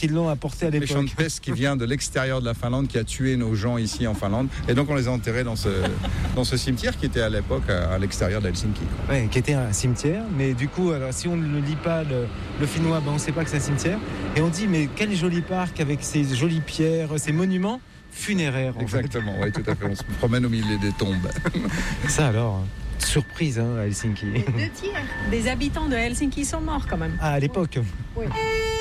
qui l'ont apporté à l'époque. Méchante peste qui vient de l'extérieur de la Finlande, qui a tué nos gens ici en Finlande. Et donc on les a enterrés dans ce cimetière qui était à l'époque à l'extérieur d'Helsinki. Oui, qui était un cimetière. Mais du coup, alors, si on ne lit pas le finnois, on ne sait pas que c'est un cimetière. Et on dit, mais quel joli parc avec ces jolies pierres, ces monuments funéraires. Exactement, oui, tout à fait. On se promène au milieu des tombes. Ça alors, surprise à Helsinki. Les 2 tiers des habitants de Helsinki sont morts quand même. Ah, à l'époque. Oui.